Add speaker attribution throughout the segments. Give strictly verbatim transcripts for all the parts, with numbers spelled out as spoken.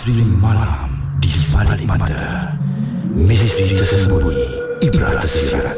Speaker 1: Misteri malam di sebalik mata. Misteri tersembunyi, ibrat tersirat.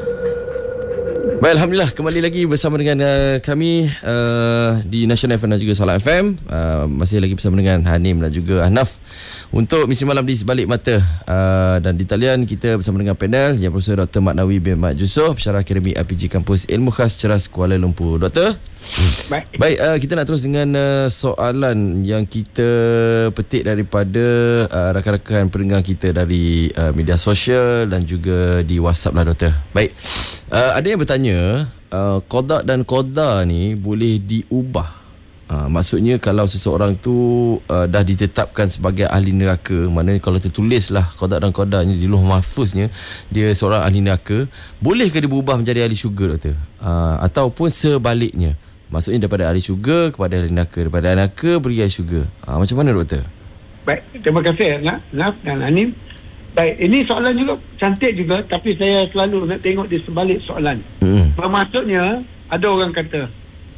Speaker 2: Baik, Alhamdulillah kembali lagi bersama dengan uh, kami uh, di National F M dan juga Salah F M. uh, Masih lagi bersama dengan Hanim dan juga Ahnaf untuk Misteri Malam di Sebalik Mata. uh, Dan di talian kita bersama dengan panel yang Profesor Doktor Maknawi bin Mat Yusof, Pensyarah Akademi R P G Kampus Ilmu Khas Ceras Kuala Lumpur. Doktor, Baik, Baik uh, kita nak terus dengan uh, soalan yang kita petik daripada uh, rakan-rakan pendengar kita dari uh, media sosial dan juga di WhatsApp lah, Doktor. Baik, uh, ada yang bertanya, uh, qada dan qadar ni boleh diubah. Uh, maksudnya kalau seseorang tu uh, dah ditetapkan sebagai ahli neraka, maknanya kalau tertulis lah qada dan qadarnya di Lauh Mahfuznya dia seorang ahli neraka, bolehkah dia berubah menjadi ahli syurga, Doktor? Uh, ataupun sebaliknya, maksudnya daripada ahli syurga kepada ahli neraka, daripada ahli neraka pergi ahli syurga. Ha, macam mana, Doktor?
Speaker 3: Baik, terima kasih Naf dan Hanim. Baik, ini soalan juga cantik juga, tapi saya selalu nak tengok di sebalik soalan. Hmm. Maksudnya, ada orang kata,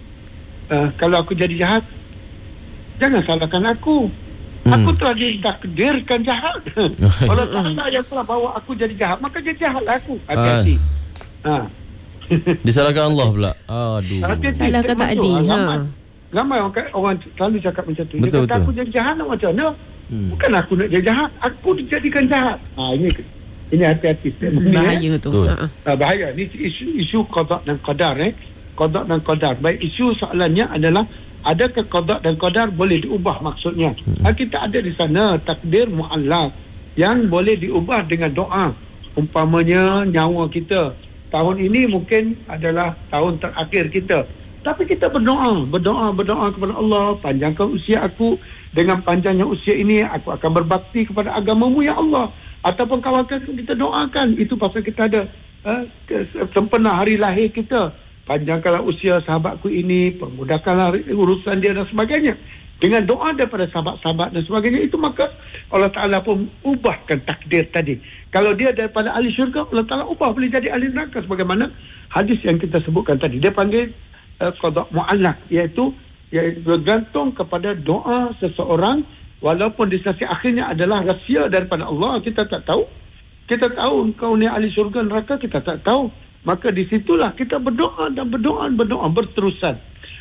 Speaker 3: uh, kalau aku jadi jahat, jangan salahkan aku. Hmm. Aku telah ditakdirkan jahat. Allah Ta'ala yang telah bawa aku jadi jahat, maka jadi jahatlah aku. Hati-hati. Ha. ha.
Speaker 2: Disalahkan Allah pula. Aduh.
Speaker 4: Salahkan takdir.
Speaker 3: Ha. Ramai orang, orang selalu cakap macam tu.
Speaker 2: Betul,
Speaker 3: dia kata
Speaker 2: betul.
Speaker 3: aku jadi jahat nak macam mana? Hmm. Bukan aku nak jadi jahat, aku dijadikan jahat. Ha, ini ini hati-hati.
Speaker 4: Bahaya tu.
Speaker 3: Ha, bahaya. Ini isu isu qada dan qadar eh. Qada dan qadar. Baik, isu soalannya adalah adakah qada dan qadar boleh diubah maksudnya? Hmm. Ha, kita ada di sana takdir muallaq yang boleh diubah dengan doa. Umpamanya nyawa kita tahun ini mungkin adalah tahun terakhir kita, tapi kita berdoa, berdoa, berdoa kepada Allah, panjangkan usia aku, dengan panjangnya usia ini aku akan berbakti kepada agamamu ya Allah. Ataupun kawan-kawan kita doakan, itu pasal kita ada uh, sempena hari lahir kita, panjangkanlah usia sahabatku ini, permudahkanlah urusan dia dan sebagainya. Dengan doa daripada sahabat-sahabat dan sebagainya, itu maka Allah Ta'ala pun ubahkan takdir tadi. Kalau dia daripada ahli syurga, Allah Ta'ala ubah boleh jadi ahli neraka, sebagaimana hadis yang kita sebutkan tadi. Dia panggil uh, qada mu'allaq, iaitu, iaitu bergantung kepada doa seseorang, walaupun di sisi akhirnya adalah rahsia daripada Allah, kita tak tahu. Kita tahu engkau ni ahli syurga neraka, kita tak tahu. Maka di situlah kita berdoa dan berdoa dan berdoa berterusan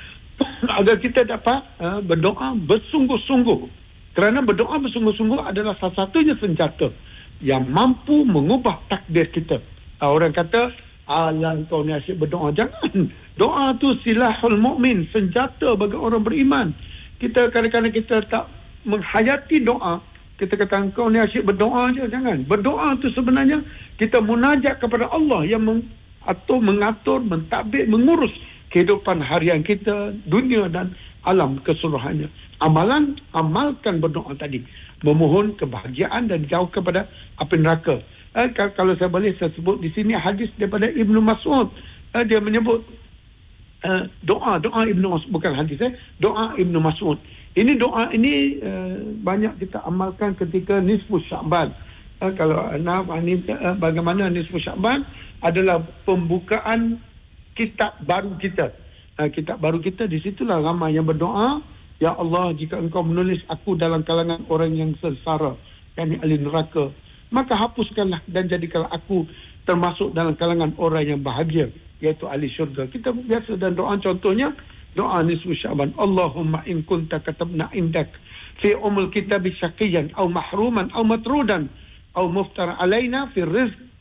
Speaker 3: agar kita dapat uh, berdoa bersungguh-sungguh. Kerana berdoa bersungguh-sungguh adalah salah satunya senjata yang mampu mengubah takdir kita. Uh, orang kata, alah kau ni asyik berdoa. Jangan. Doa tu silahul mu'min, senjata bagi orang beriman. Kita kadang-kadang kita tak menghayati doa. Kita kata kau ni asyik berdoa je. Jangan. Berdoa tu sebenarnya kita munajat kepada Allah yang meng, atau mengatur, mentadbir, mengurus kehidupan harian kita, dunia dan alam keseluruhannya. Amalan, amalkan berdoa tadi. Memohon kebahagiaan dan jauh kepada api neraka. Eh, kalau saya boleh saya sebut di sini hadis daripada Ibnu Mas'ud. Eh, dia menyebut eh, doa, doa Ibnu Mas'ud, bukan hadis eh, doa Ibnu Mas'ud. Ini doa ini eh, banyak kita amalkan ketika nisfu Sya'ban. Eh, kalau Naf, Hanim, eh, bagaimana nisfu Sya'ban adalah pembukaan kitab baru kita. Uh, kitab baru kita, di situlah ramai yang berdoa, ya Allah, jika engkau menulis aku dalam kalangan orang yang sengsara, yakni ahli neraka, maka hapuskanlah dan jadikanlah aku termasuk dalam kalangan orang yang bahagia, iaitu ahli syurga. Kita biasa dan doa, contohnya doa nisfu Sya'ban, Allahumma in kunta katabna indak fi umul kitabi syaqiyan au mahruman au matrudan au muftara alaina fi rizq